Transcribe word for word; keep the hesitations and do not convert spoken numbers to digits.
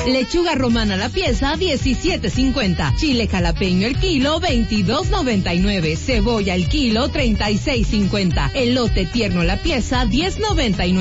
Lechuga romana la pieza, diecisiete cincuenta. Chile jalapeño el kilo, veintidós noventa y nueve. Cebolla el kilo, treinta y seis cincuenta. Elote tierno la pieza, diez noventa y nueve.